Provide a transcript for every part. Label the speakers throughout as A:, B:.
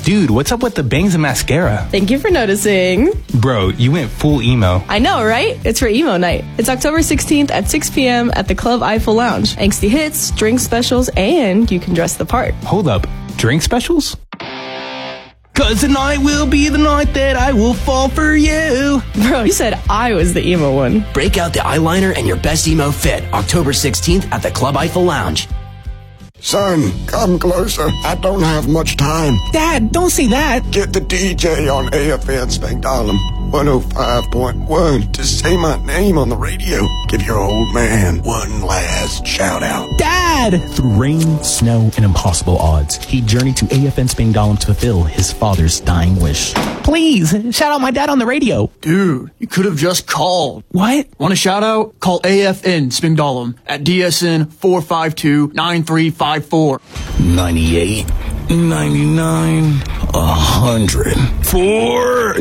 A: Dude, what's up with the bangs and mascara?
B: Thank you for noticing.
A: Bro, you went full emo.
B: I know, right? It's for emo night. It's October 16th at 6 p.m. at the Club Eiffel Lounge. Angsty hits, drink specials, and you can dress the part.
A: Hold up, drink specials? 'Cause tonight will be the night that I will fall for you.
B: Bro, you said I was the emo one.
C: Break out the eyeliner and your best emo fit. October 16th at the Club Eiffel Lounge.
D: Son, come closer. I don't have much time.
A: Dad, don't say that.
D: Get the DJ on AFN Spangdahlem 105.1 to say my name on the radio. Give your old man one last shout out.
A: Dad!
E: Through rain, snow, and impossible odds, he journeyed to AFN Spangdahlem to fulfill his father's dying wish.
A: Please, shout out my dad on the radio.
F: Dude, you could have just called.
A: What?
F: Want a shout out? Call AFN Spangdahlem at DSN 452-9354.
E: 98, 99, 100.
A: 4,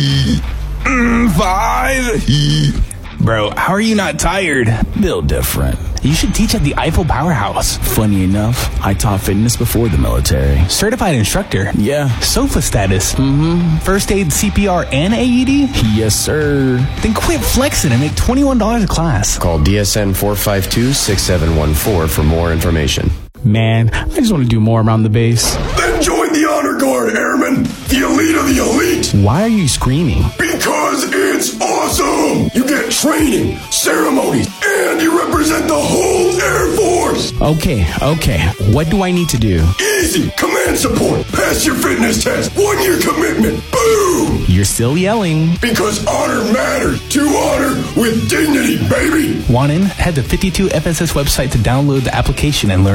A: 5. Bro, how are you not tired?
E: Built different.
A: You should teach at the Eiffel Powerhouse.
E: Funny enough, I taught fitness before the military.
A: Certified instructor.
E: Yeah.
A: SOFA status. First aid, CPR, and AED?
E: Yes, sir.
A: Then quit flexing and make $21 a class.
G: Call DSN 452-6714 for more information.
A: Man, I just want to do more around the base.
D: Then join the Honor Guard, Airmen. The elite of the elite.
A: Why are you screaming?
D: Because it's awesome. You get training, ceremonies, and you represent the whole Air Force.
A: Okay. What do I need to do?
D: Easy. Command support. Pass your fitness test. 1 year commitment. Boom.
A: You're still yelling.
D: Because honor matters. To honor with dignity, baby.
A: Want in? Head to 52FSS website to download the application and learn